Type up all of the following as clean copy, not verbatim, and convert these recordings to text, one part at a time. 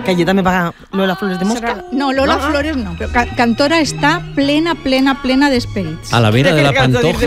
Que allí també va Lola Flores de Mosca. No, Lola Flores no, però Cantora està plena d'esperits. A la vera de la Pantoja.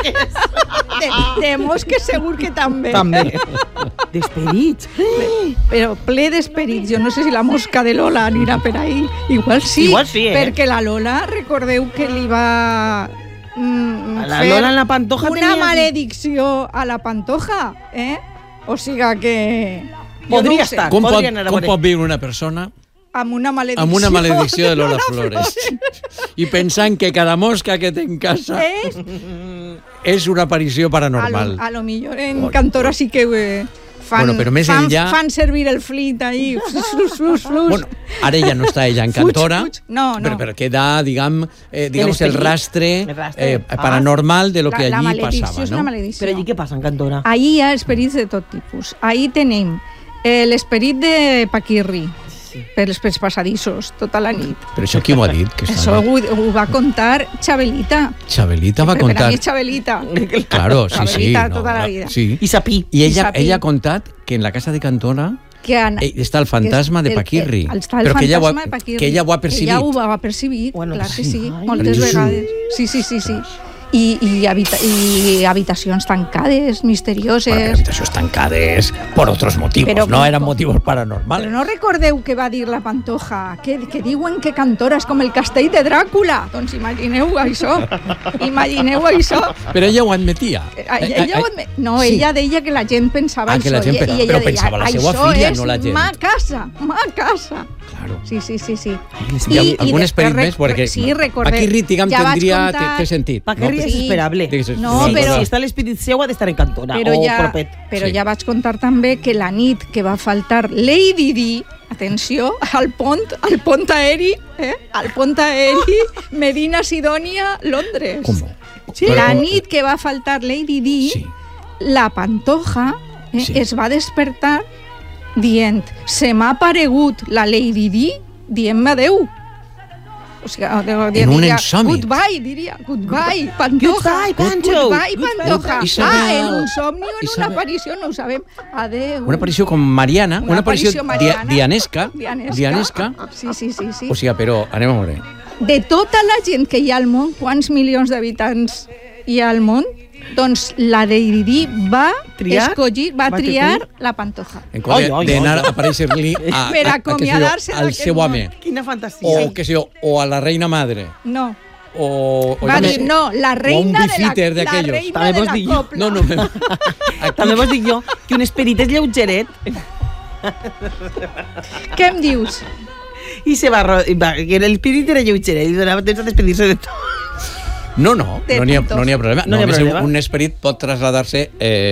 De mosques segur que també. També. D'esperits. Però ple d'esperits. Jo no sé si la mosca de Lola anirà per ahí. Igual sí, perquè la Lola, recordeu que li va la Lola en la Pantoja una maledicció a la Pantoja, O siga que... Podria estar. Com pot viure una persona amb una maledicció de Lola Flores? I pensant que cada mosca que té en casa és una aparició paranormal. A lo millor en Cantora sí que fan servir el flit ahí. Flus. Bueno, ara ja no està ella en Cantora, no. Però queda, digamos, el rastre paranormal de lo que allí passava, no? Però allí què passa en Cantora? Allí hi ha esperits de tot tipus. Allí tenim l'esperit de Paquirri, pels passadissos, tota la nit. Però això qui ho ha dit? Això ho va contar Xabelita. Xabelita va contar... Per a mi és Xabelita. Claro, sí. Xabelita tota la vida. Sí. I Sapí. I ella ha contat que en la casa de Cantora està el fantasma de Paquirri. Però que ella ho ha percibit. Ella ho va percibir, clar que sí, moltes vegades. Sí. I habitacions tancades, misterioses. Bueno, habitacions tancades por otros motivos, no eren motivos paranormals. Però no recordeu què va dir la Pantoja? Que diuen que Cantora és com el castell de Dràcula. Doncs imagineu això. Però ella ho admetia. Ella deia que la gent pensava això. Però pensava la seva filla, no la gent. Ma casa. Claro. Sí. I algun esperit més? Perquè Paquirri, diguem, té sentit. Paquirri és esperable. Però si està l'espírit seu ha d'estar en Cantora o propet. Però ja vaig contar també que la nit que va faltar Lady Di, atenció, al pont aeri Medina Sidonia, Londres. Com? La nit que va faltar Lady Di, la Pantoja es va despertar dient, se m'ha aparegut la Lady Di, dient-me adeu. O sigui, en un insòmit. Goodbye, Pantoja. Goodbye, Pantoja. En un somni o en una aparició, no ho sabem. Adeu. Una aparició com Mariana, una aparició dianesca. Sí. O sigui, però, anem a veure. De tota la gent que hi ha al món, quants milions d'habitants hi ha al món? Doncs la Lady va triar la Pantoja. En compte d'anar a aparèixer-li per acomiadar-se al seu home. Quina fantasia. O a la reina madre. No. Va dir, no, la reina de la copla. No. També vos dic jo que un esperit és lleugeret. Què em dius? I que l'espírit era lleugeret i donava temps a despedir-se de tot. No n'hi ha problema. Un esperit pot traslladar-se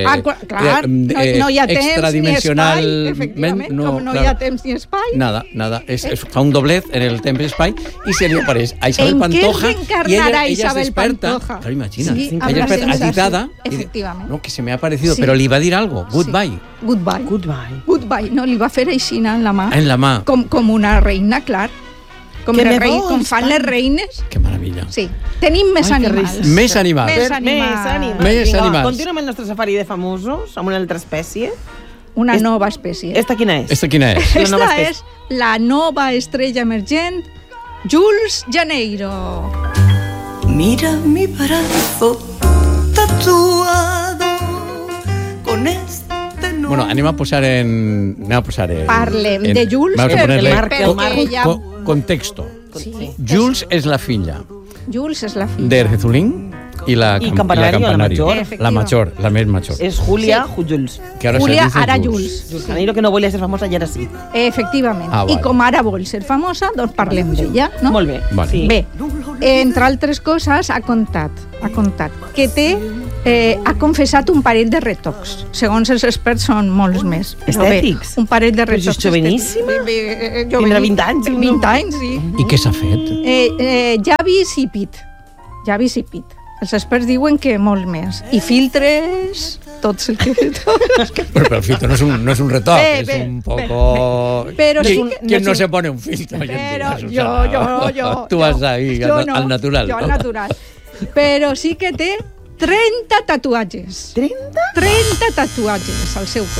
extradimensionalment. No hi ha temps ni espai. Nada. Fa un doblet en el temps i espai i se li apareix a Isabel Pantoja i ella es desperta. Claro, imagina. Ella es desperta agitada. No, que se me ha aparecido, però li va dir algo. Goodbye. No, li va fer aixina en la mà. En la mà. Com una reina, clar. Com fan les reines. Que meravella. Sí. Tenim més animals. Més animals. Continuem el nostre safari de famosos amb una altra espècie. Una nova espècie. Esta quina és? Esta és la nova estrella emergent, Jules Janeiro. Mira mi brazo tatuado con este nombre. Bueno, anem a posar en... Parlem de Jules. Contexto. Jules és la filla de Erzulín y la Campanario, la més major. És Julia Jules. Julia, ara Jules. Janeiro, que no volia ser famosa, ja era sí. Efectivament. I com ara vol ser famosa, doncs parlem d'ella, no? Molt bé. Bé, entre altres coses, ha contat que ha confessat un parell de retocs. Segons els experts són molts més. Estètics? Un parell de retocs. Però és joveníssima? Tindrà 20 anys? 20 anys, sí. I què s'ha fet? Javi Sipit. Els experts diuen que molt més. I filtres, tots el que... Però el filtro no és un retoc, és un poco... ¿Quién no se pone un filtro hoy en día, Susana? Yo. Tú vas ahí, al natural. Jo al natural. Però sí que té 30 tatuatges. 30? 30 tatuatges al seu cos.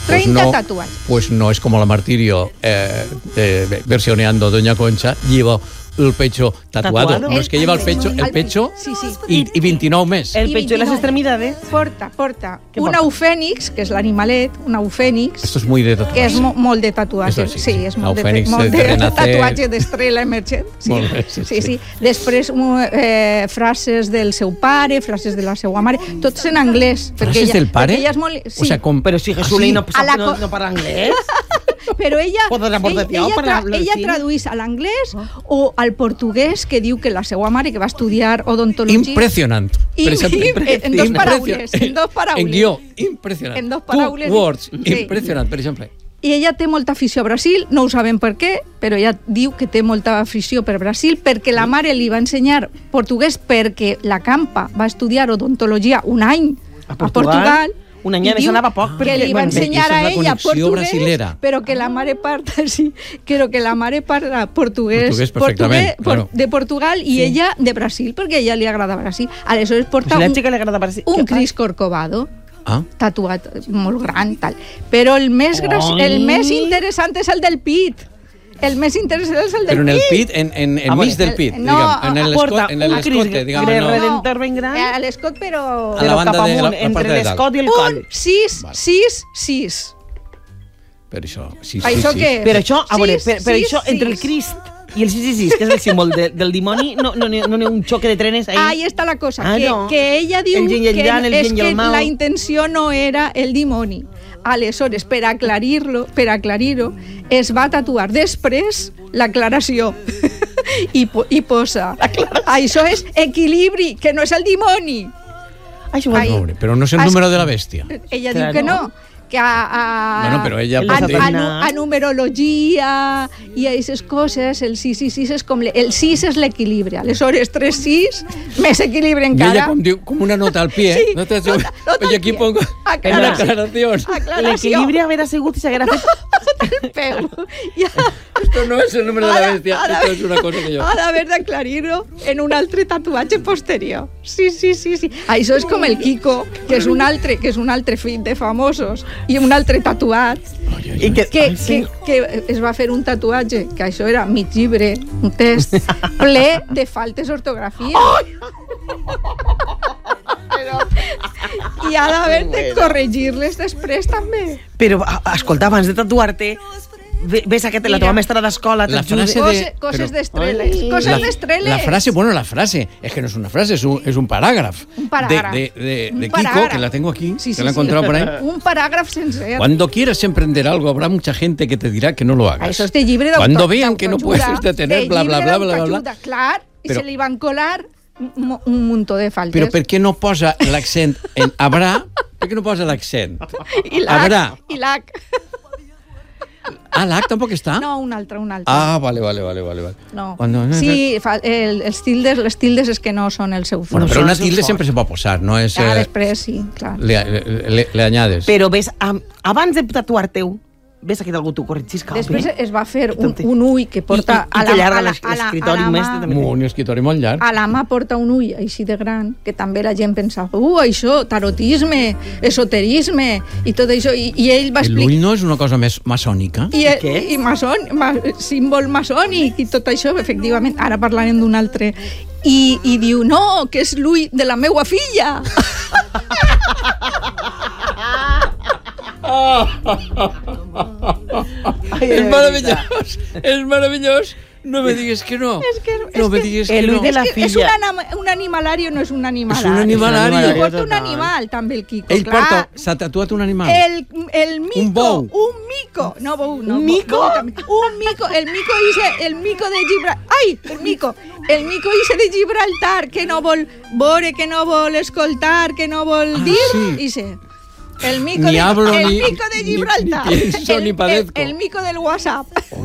30 tatuajes. Pues no es como la Martirio versioneando Doña Concha, lleva el pecho tatuado. No es que lleva el pecho y 29 meses. El pecho y las extremidades. Porta una eufènix, que és l'animalet, una eufènix. Esto es muy de tatuaje. Que és molt de tatuatge. Sí, és molt de tatuatge d'estrella emergent. Sí. Després, frases del seu pare, frases de la seva mare, tots en anglès. ¿Frases del pare? Ella és molt... O sea, Pero si Jesulín no parla anglès. Però ella traduís a l'anglès o al portuguès, que diu que la seva mare, que va estudiar odontologia... Impressionant. En dos paraules. En guió, impressionant. En dos paraules. 2 words, impressionant, per exemple. I ella té molta afició a Brasil, no ho sabem per què, però ella diu que té molta afició per Brasil perquè la mare li va ensenyar portuguès perquè la Campa va estudiar odontologia un any a Portugal. Un any més anava poc, que li va ensenyar a ella portuguès, però que la mare parla portuguès de Portugal i ella de Brasil, perquè a ella li agrada Brasil. Aleshores porta un Cris Corcovado tatuat molt gran, tal. Però el més interessant és el del pit. El més interessant és el del pit. Però en el pit, en mig del pit, diguem, en l'escote, diguem. Redentor ben gran. A l'escot, però... A la banda de la parte de dalt. L'escot i el coll. 6. Per això, 6. Per això, a veure, per això, entre el Crist i el 666, que és el símbol del dimoni, no hi ha un xoque de trenes ahí. Ahí està la cosa, que ella diu que la intenció no era el dimoni. Aleshores, per aclarir-ho, es va tatuar després l'aclaració i posa això és equilibri, que no és el dimoni. Però no és el número de la bèstia. Ella diu que no, que a numerologia i a aquestes coses el 666 és com el 6 és l'equilibri, aleshores 3-6 més equilibri encara. I ella com una nota al pie, i aquí pongo aclaración. L'equilibri haver sigut i s'haguera fet el peu. Esto no es el número de la bestia, esto es una cosa que yo... Ha d'haver d'aclarir-ho en un altre tatuatge posterior. Sí. Això és com el Kiko, que és un altre fill de famosos, i un altre tatuat, que es va fer un tatuatge, que això era mig llibre, un test, ple de faltes ortogràfiques. I ha d'haver de corregir-les després també. Però, escolta, abans de tatuar-te, ves a que la teva mestra d'escola coses d'estreles. La frase, es que no es una frase, es un parágrafo de Kiko, que la tengo aquí, que la he encontrado por ahí. Un parágrafo sencer. Cuando quieras emprender algo, habrá mucha gente que te dirá que no lo hagas. Eso es de llibre d'autoajuda. Cuando vean que no puedes detener, bla, bla, bla, bla, bla. Clar, i se li van colar un muntó de faltes. Però per què no posa l'accent en habrà? Per què no posa l'accent? I l'ac. Ah, l'H tampoc està? No, un altre. Ah, vale. No. Sí, les tildes és que no són el seu fort. Bueno, però una tilde sempre se pot posar, no és... Després sí, clar. Le añades. Però ves, abans de tatuar-te-ho, ves aquí d'algú t'ho corregís. Després es va fer un ull que porta... I que llarga l'escritori mestre també. Un escritori molt llarg. A la mà porta un ull així de gran, que també la gent pensava, això, tarotisme, esoterisme, i tot això, i ell va explicar... L'ull no és una cosa més maçònica? I símbol maçònic, i tot això, efectivament. Ara parlarem d'un altre. I diu, no, que és l'ull de la meua filla. Es maravilloso. No me digas que no. No me digas que no. És un animalario, no és un animalario. És un animalario. I porta un animal, també, el Kiko. Ell s'ha tatuat un animal. El mico. Un bou. Un mico. No, bou, no. Un mico? Un mico. El mico de Gibraltar. Ai, el mico de Gibraltar, que no vol veure, que no vol escoltar, que no vol dir. El mico de Gibraltar. Ni pienso, ni padezco. El mico del WhatsApp.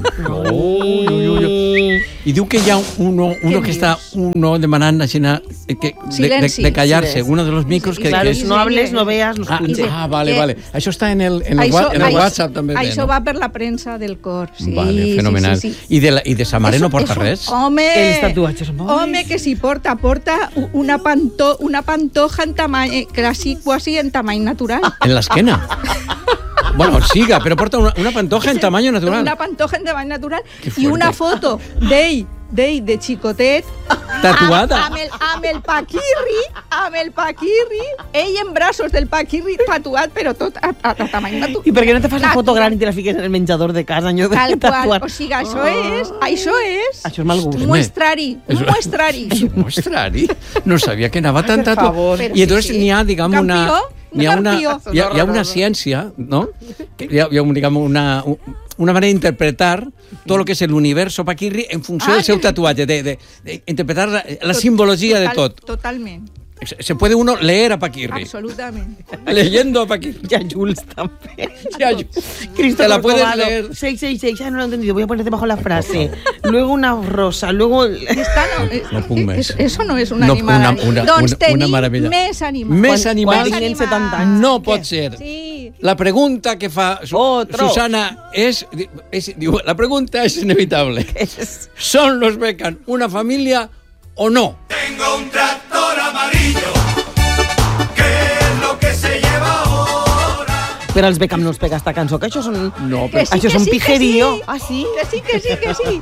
I diu que hi ha uno que està demanant de callar-se, uno de los micros que... Claro, no hables, no veas, no escuches. Vale. Això està en el WhatsApp també. Això va per la premsa del cor. Vale, fenomenal. I de sa mare no porta res? Home, els tatuatges. Home, que si porta una pantoja en tamany, quasi en tamany natural. En l'esquena? Bueno, siga, però porta una pantoja en tamany natural. Una pantoja en tamany natural i una foto d'ell de xicotet tatuada amb el paquirri, ell en braços del paquirri tatuat, però tot a tamany natural. I per què no te fas la foto gran i te la fiques en el menjador de casa? Tal qual, o sigui, això és mal gust. Muestrari. No sabia que anava tan tatuat. I entonces n'hi ha, diguem, hi ha una ciència, ¿no? Hi ha una manera d'interpretar tot el que és l'universo Paquirri en funció del seu tatuatge, d'interpretar la simbologia de tot. Totalment. Se puede uno leer a Paquirri. Absolutamente. Leyendo a Paquirri. Y a Jules también. Te la puedes leer. 666, ya no lo he entendido. Voy a ponerte bajo la frase. Luego una rosa, luego... Eso no es un animal. Una maravilla. Més animal. Més animal. No pot ser. Sí. La pregunta que fa Susana és... La pregunta és inevitable. ¿Son los Beckham una familia o no? Tengo un tractor amarillo, ¿qué es lo que se lleva ahora? Però els Beckham no els pega esta cançó, que això són... No, però... Això és un pijerío. Ah, sí? Que sí.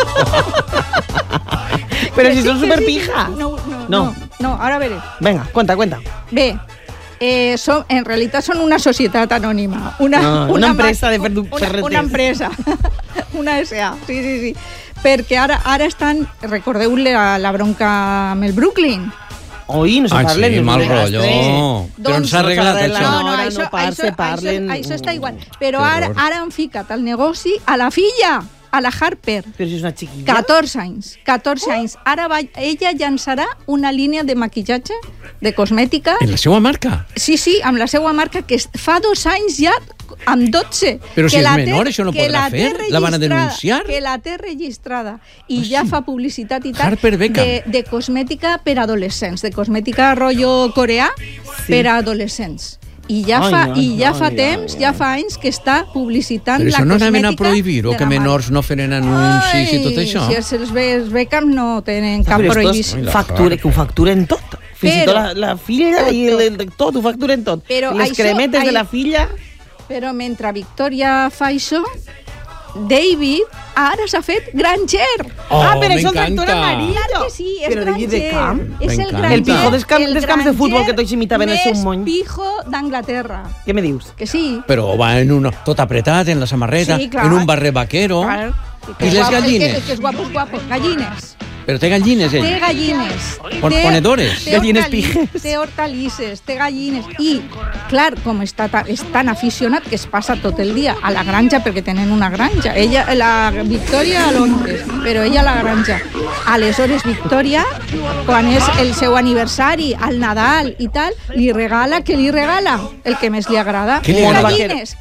Però si són superpijas. No, ara veré. Venga, cuenta. Bé, en realitat són una societat anònima. Una empresa de ferreters. Una empresa. Una SA, sí. Perquè ara estan, recordeu la bronca amb el Brooklyn. Oi, no se parlen. Sí, mal rotllo. Però no s'ha arreglat això. No parlen. Això està igual. Però ara han ficat al negoci a la filla, a la Harper. Però si és una xiquilla. 14 anys. Ara ella llançarà una línia de maquillatge, de cosmètica. En la seva marca? Sí, amb la seva marca, que fa 2 anys ja amb 12. Però si és menor, això no podrà fer? La van a denunciar? Que la té registrada. I ja fa publicitat i tal de cosmètica per adolescents, de cosmètica rotllo coreà per a adolescents. I ja fa temps, ja fa anys que està publicitant la cosmètica. Però això no anaven a prohibir o que menors no feren anuncis i tot això? Si els Beckham no tenen cap prohibició. Que ho facturen tot. Fins i tot la filla i tot, ho facturen tot. Les cremetes de la filla... Però mentre Victoria fa això, David ara s'ha fet granger. Però és el tractor amarillo. Clar que sí, és granger. És el granger. El pijo dels camps de futbol que tots imitaven el seu món. Més pijo d'Anglaterra. Què me dius? Que sí. Però va tot apretat, en la samarreta, en un barret vaquero. I les gallines? Que és guapo. Gallines. Però té gallines, ell? Té gallines. Ponedores? Gallines pijes. Té hortalisses, té gallines. I, clar, com és tan aficionat que es passa tot el dia a la granja, perquè tenen una granja. La Victòria a Londres, però ella a la granja. Aleshores, Victòria, quan és el seu aniversari, al Nadal i tal, li regala el que més li agrada. Gallines.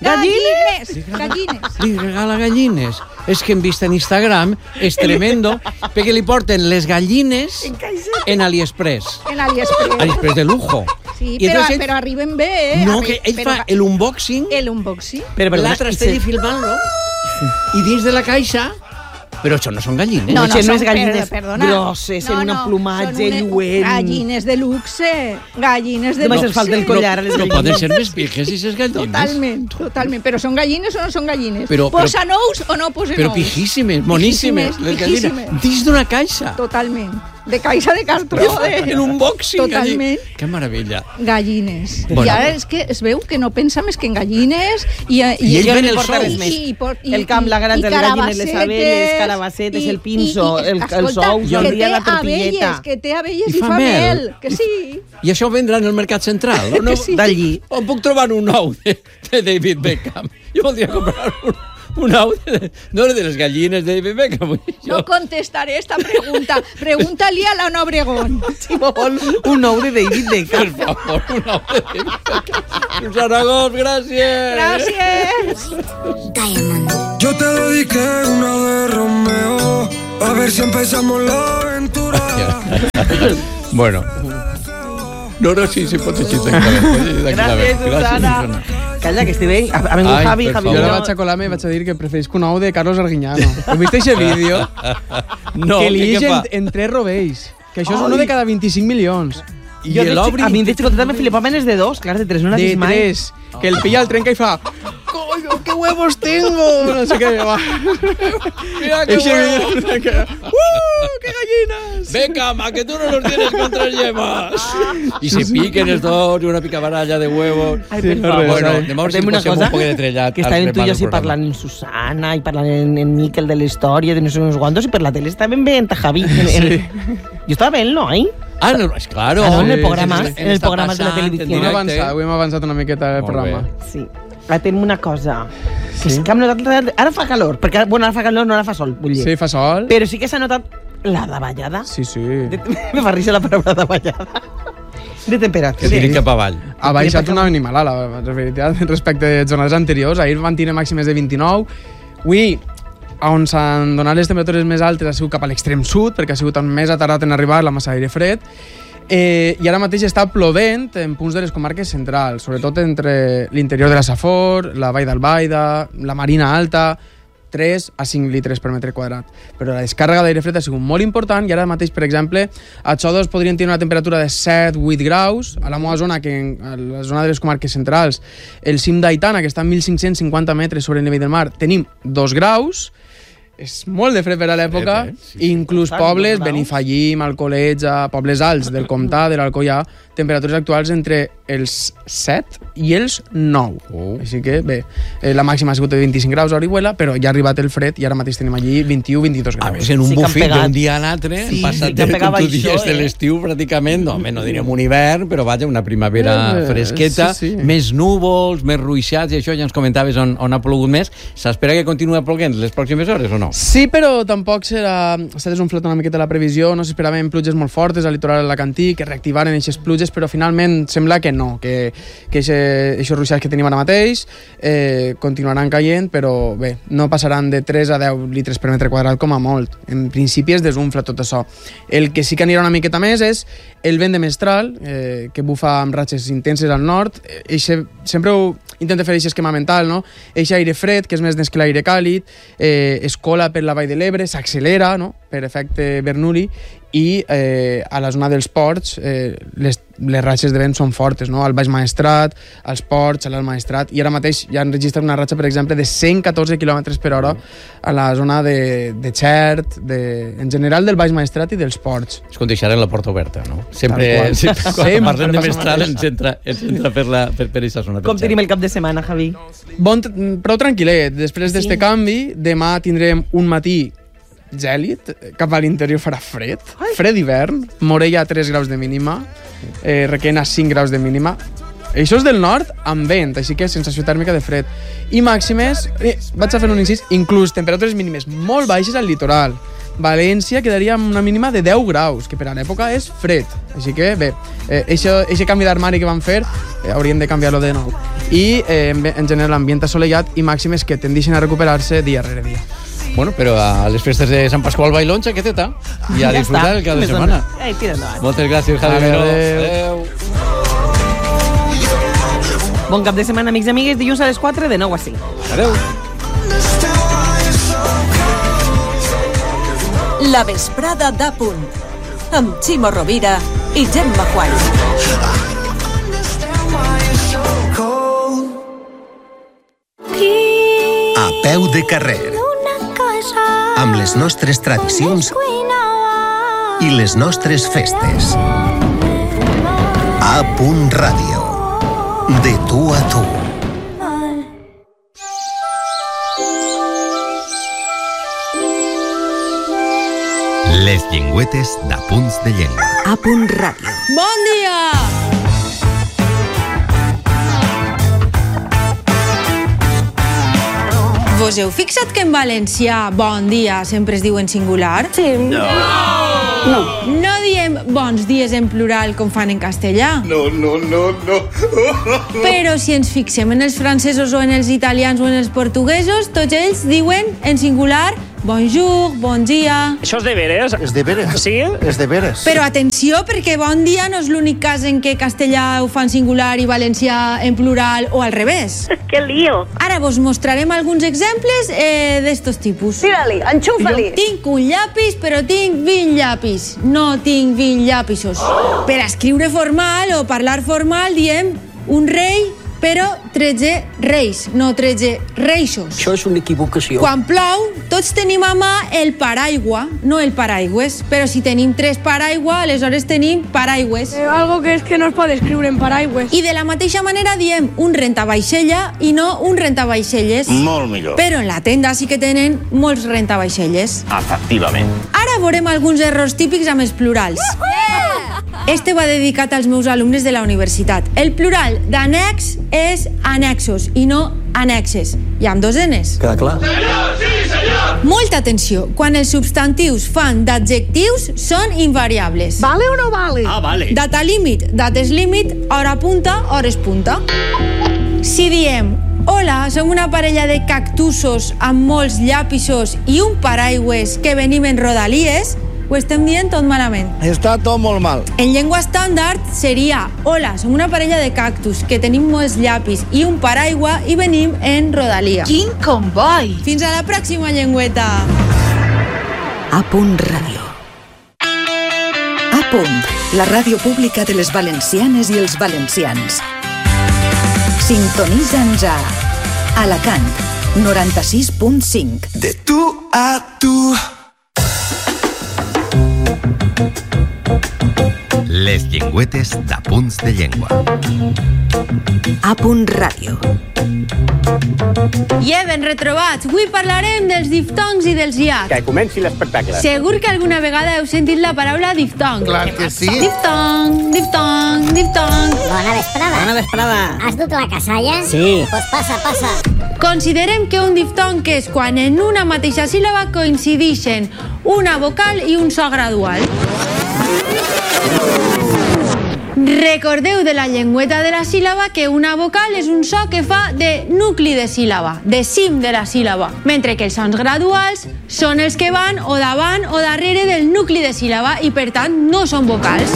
Li regala gallines. És que hem vist en Instagram, és tremendo, perquè li porten les gallines en AliExpress. AliExpress de lujo. Sí, però arriben bé, No, que ell fa l'unboxing. L'altre està allà filmant-lo. I dins de la caixa... Però això no són gallines. No és gallines grosses, en un plomatge lluent. Gallines de luxe. Només els falta el collar a les gallines. Però poden ser més pijes, si és gallines. Totalment. Però són gallines o no són gallines? Posa nous o no posa nous? Però pijíssimes, moníssimes, les gallines. Dins d'una caixa. Totalment. De caixa de cartró. En un boxing. Totalment. Que meravella. Gallines. I ara és que es veu que no pensa més que en gallines i ell ven els sous. El camp, la granja, les gallines, les abelles, calabassetes, el pinso, els ous, el dia la tortilleta. Que té abelles i fa mel. Que sí. I això vendrà en el mercat central, o no? D'allí. On puc trobar un ou de David Beckham? Jo voldria comprar un ou de les gallines de David Beckham. No contestaré esta pregunta. Pregúntale a l'Anna Obregón. Si vol un ou de David Beckham. Per favor, un ou de David Beckham. Susana Gómez, gràcies. Gràcies. Yo te dediqué una de Romeo, a ver si empezamos la aventura. Bueno. No, sí, pot així. Gràcies, Susana. Calla, que estic bé. Ha vengut Javi. Jo ara vaig a colar-me i vaig a dir que preferisc un ou de Carlos Arguiñano. ¿Heu vist aquest vídeo? No, que li en 3 rovells. Que això és uno de cada 25 milions. I l'obri... A mi de xicoteta me flipaven els de 2, clar, de 3 no l'ha vist mai. De 3. Que el pilla el trenca i fa... ¡qué huevos tengo! No sé qué, va. Mira qué huevos. ¡qué gallinas! Beckham, a que tú no los tienes con 3 yemas. Y se piquen els dos, una picabaralla de huevos. Ai, per favor. Bueno, demà si una posem cosa, un poc de trellat. que estàvem tu i jo sí parlant en Susana i parlant en Miquel de la història de no sé uns quantos, i per la tele estàvem veient a Javi. Jo estava veient, no, eh? Ah, no, és claro. En el programa de la televisió. Avui hem avançat una miqueta el programa. Sí. Ara tenim una cosa. Que sí que hem notat... Ara fa calor, perquè ara fa calor, no ara fa sol, vull dir. Sí, fa sol. Però sí que s'ha notat la davallada. Sí. Me fa risa la paraula davallada. De temperatura. Que tiri cap avall. Ha baixat una animalada, la veritat, respecte a jornades anteriors. Ahir van tenir màximes de 29. Avui, on s'han donat les temperatures més altes ha sigut cap a l'extrem sud, perquè ha sigut on més ha tardat en arribar la massa d'aire fred. I ara mateix està plovent en punts de les comarques centrals, sobretot entre l'interior de la Safor, la Vall d'Albaida, la Marina Alta, 3 a 5 litres per metre quadrat. Però la descàrrega d'aire fred ha sigut molt important i ara mateix, per exemple, a Xodos podrien tenir una temperatura de 7-8 graus. A la meva zona, a la zona de les comarques centrals, el cim d'Aitana, que està a 1.550 metres sobre el nivell del mar, tenim 2 graus. És molt de fred per a l'època. Sí. Inclús pobles, Benifallim, Alcoletge, pobles alts del Comtat, de l'Alcoià, temperatures actuals entre els 7 i els 9. Així que, bé, la màxima ha sigut de 25 graus a Orihuela, però ja ha arribat el fred i ara mateix tenim allí 21-22 graus. A més, en un bufit d'un dia a l'altre, hem passat com tu dies de l'estiu pràcticament, no direm un hivern, però vaja, una primavera fresqueta, més núvols, més ruixats, i això ja ens comentaves on ha plogut més. S'espera que continuï ploguent les pròximes hores o no? Sí, però tampoc s'ha desunflat una miqueta la previsió, no s'esperaven pluges molt fortes al litoral alacantí, que reactivaren aquestes pluges, però finalment sembla que no, que aquests ruixats que tenim ara mateix continuaran caient, però bé, no passaran de 3 a 10 litres per metre quadrat com a molt. En principi es desunfla tot això. El que sí que anirà una miqueta més és el vent de mestral, que bufa amb ratxes intenses al nord. Sempre intenta fer aquest esquema mental, no? Eixe aire fred, que és més dens que l'aire càlid, es cola per la Vall de l'Ebre, s'accelera, no?, per efecte Bernoulli, i a la zona dels ports les ratxes de vent són fortes, no? Al Baix Maestrat, als ports, a l'Alt Maestrat, i ara mateix ja han registrat una ratxa, per exemple, de 114 km per hora a la zona de Xert, en general del Baix Maestrat i dels ports. És com deixar la porta oberta, no? Sempre quan parlem de mestral ens entra per aquesta zona. Com tenim el cap de setmana, Javi? Prou tranquil·let. Després d'este canvi, demà tindrem un matí gèlid, cap a l'interior farà fred, fred d'hivern, Morella a 3 graus de mínima, Requena a 5 graus de mínima. Això és del nord amb vent, així que sensació tèrmica de fred. I màximes, vaig a fer un incís, inclús temperatures mínimes molt baixes al litoral. València quedaria amb una mínima de 10 graus, que per a l'època és fred. Així que, bé, aquest canvi d'armari que van fer hauríem de canviar-lo de nou. I, en general, ambient assolellat i màximes que tendeixen a recuperar-se dia rere dia. Bueno, però a les festes de Sant Pasqual Bailón, xaqueteta, i a disfrutar el cap de setmana. Moltes gràcies, Javi Miró. Adéu. Bon cap de setmana, amics i amigues. Dilluns a les 4, de 9 a 5. Adéu. La vesprada d'A Punt, amb Ximo Rovira i Gemma Juan. A peu de carrer, amb les nostres tradicions i les nostres festes. A Punt Ràdio, de tu a tu. Les llengüetes d'Apunts de Llengua. A Punt Ràdio. Bon dia! Vos heu fixat que en valencià bon dia sempre es diu en singular? Sí. No diem bons dies en plural com fan en castellà? No. Però si ens fixem en els francesos o en els italians o en els portuguesos, tots ells diuen en singular bonjour, bon dia. Això és de veres? És de veres. Sí? És de veres. Però atenció, perquè bon dia no és l'únic cas en què castellà ho fan singular i valencià en plural o al revés. Que lío. Ara vos mostrarem alguns exemples d'estos tipus. Tira-li, enxufa-li. Tinc un llapis, però tinc 20 llapis. No tinc 20 llapisos. Per escriure formal o parlar formal diem un rei però 13 reis, no 13 reixos. Això és una equivocació. Quan plou, tots tenim a mà el paraigua, no el paraigües, però si tenim 3 paraigua, aleshores tenim paraigües. Algo que es que no es pot escriure en paraigües. I de la mateixa manera diem un rentavaixella i no un rentavaixelles. Molt millor. Però en la tenda sí que tenen molts rentavaixelles. Efectivament. Ara veurem alguns errors típics amb els plurals. Este va dedicat als meus alumnes de la universitat. El plural d'annex és annexos i no annexes. I amb 2 Ns. Queda clar? Senyor, sí, senyor! Molta atenció. Quan els substantius fan d'adjectius, són invariables. ¿Vale o no vale? Ah, vale. Data límit, dates límit, hora punta, hores punta. Si diem hola, som una parella de cactussos amb molts llapisos i un paraigües que venim en rodalies, ho estem dient tot malament. Està tot molt mal. En llengua estàndard seria hola, som una parella de cactus que tenim molts llapis i un paraigua i venim en rodalia. Quin comboi! Fins a la pròxima llengüeta! A punt ràdio. A punt, la ràdio pública de les valencianes i els valencians. Sintonitza'ns a Alacant, 96.5. De tu a tu. Les llengüetes d'Apunts de Llengua. A punt ràdio. I ben retrobats. Avui parlarem dels diftongs i dels iacs. Que comenci l'espectacle. Segur que alguna vegada heu sentit la paraula diftong. Clar que sí. Diftong, diftong, diftong. Bona vesprada. Bona vesprada. Has dut la casalla? Sí. Pues passa, passa. Considerem que un diftong és quan en una mateixa síl·laba coincideixen una vocal i un so gradual. Recordeu de la llengüeta de la síl·laba que una vocal és un so que fa de nucli de síl·laba, de cim de la síl·laba, mentre que els sons graduals són els que van o davant o darrere del nucli de síl·laba i per tant no són vocals.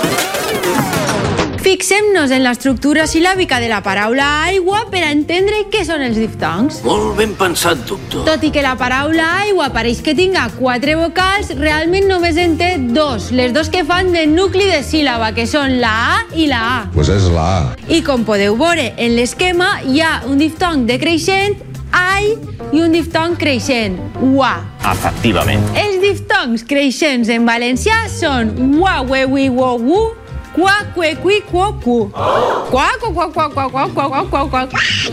Fixem-nos en l'estructura sil·làbica de la paraula aigua per a entendre què són els diftongs. Molt ben pensat, doctor. Tot i que la paraula aigua pareix que tinga 4 vocals, realment només en té 2, les 2 que fan de nucli de síl·laba, que són la A i la A. Pues és la A. I com podeu veure en l'esquema, hi ha un diftong decreixent, ai, i un diftong creixent, ua. Efectivament. Els diftongs creixents en valencià són ua, ue, ui, wo, wu, qua, que, qui, quo, cu. Qua, qua, qua, qua, qua, qua, qua, qua, qua.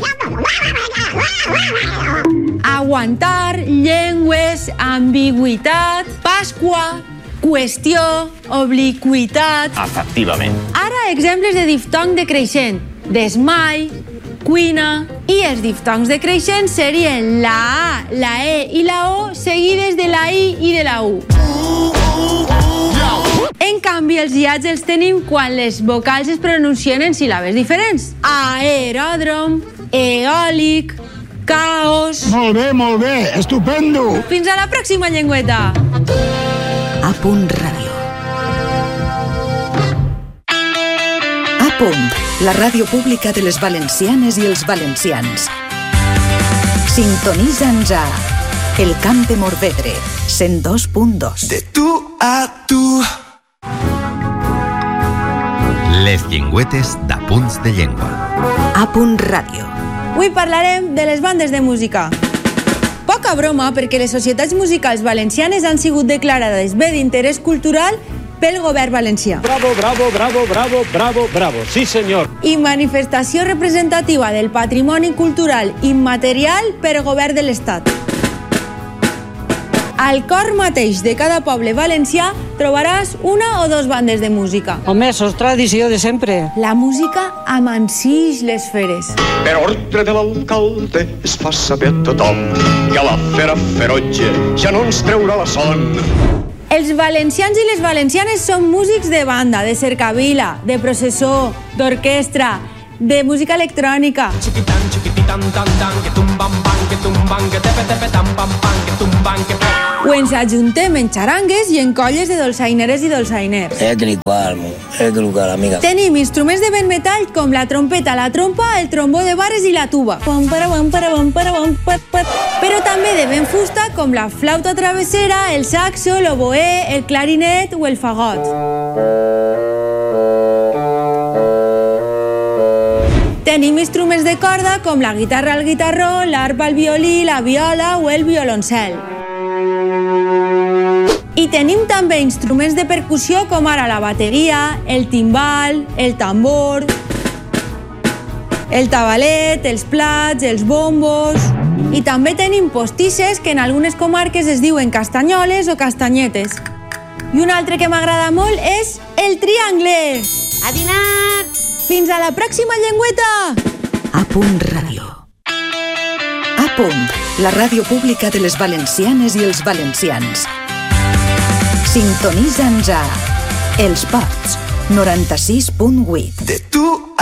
Aguantar, llengües, ambigüitat, pasqua, qüestió, obliquitat. Efectivament. Ara exemples de diftong decreixent. Desmai, cuina, i els diftongs decreixents serien la A, la E i la O seguides de la I i de la U. En canvi, els iats els tenim quan les vocals es pronuncien en síl·labes diferents. Aeròdrom, eòlic, caos... Molt bé, estupendo! Fins a la pròxima llengüeta! A punt ràdio. A punt, la ràdio pública de les valencianes i els valencians. Sintonitza'ns a El Camp de Morvedre, 102.2. De tu a tu. Les llengüetes d'Apunts de Llengua. A punt ràdio. Avui parlarem de les bandes de música. Poca broma, perquè les societats musicals valencianes han sigut declarades bé d'interès cultural pel govern valencià. Bravo, bravo, bravo, bravo, bravo, bravo. Sí, senyor. I manifestació representativa del patrimoni cultural immaterial per govern de l'Estat. Al cor mateix de cada poble valencià trobaràs una o 2 bandes de música. Home, això és tradició de sempre. La música amansix les feres. Per ordre de l'alcalde es fa saber a tothom que la fera ferotge ja no ens treurà la son. Els valencians i les valencianes són músics de banda, de cercavila, de processó, d'orquestra, de música electrònica. O ens ajuntem en xarangues i en colles de dolçaineres i dolçainers. Amiga. Tenim instruments de vent metall com la trompeta, la trompa, el trombó de barres i la tuba. Però també de vent fusta com la flauta travessera, el saxo, l'oboè, el clarinet o el fagot. Tenim instruments de corda com la guitarra al guitarró, l'arpa al violí, la viola o el violoncel. I tenim també instruments de percussió com ara la bateria, el timbal, el tambor, el tabalet, els plats, els bombos... I també tenim postisses que en algunes comarques es diuen castanyoles o castanyetes. I un altre que m'agrada molt és el triangle. A dinar! Fins a la pròxima llengüeta! A Punt Ràdio. A Punt, la ràdio pública de les valencianes i els valencians. Sintonitza'ns a Els Ports, 96.8. De tu